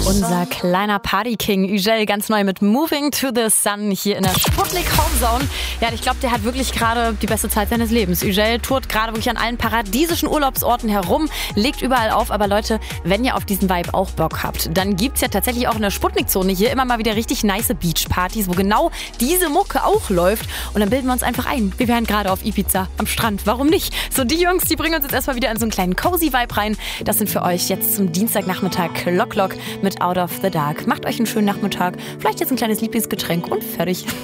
Unser kleiner Party-King Yücel, ganz neu mit Moving to the Sun hier in der Sputnik Homezone. Ja, ich glaube, der hat wirklich gerade die beste Zeit seines Lebens. Yücel tourt gerade wirklich an allen paradiesischen Urlaubsorten herum, legt überall auf. Aber Leute, wenn ihr auf diesen Vibe auch Bock habt, dann gibt's ja tatsächlich auch in der Sputnik-Zone hier immer mal wieder richtig nice Beach-Partys, wo genau diese Mucke auch läuft. Und dann bilden wir uns einfach ein. Wir wären gerade auf Ibiza am Strand. Warum nicht? So, die Jungs, die bringen uns jetzt erstmal wieder in so einen kleinen cozy Vibe rein. Das sind für euch jetzt zum Dienstagnachmittag Lock mit Out of the Dark. Macht euch einen schönen Nachmittag, vielleicht jetzt ein kleines Lieblingsgetränk und fertig.